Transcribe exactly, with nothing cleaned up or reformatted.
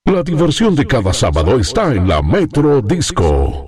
La diversión de cada sábado está en la Metro Disco.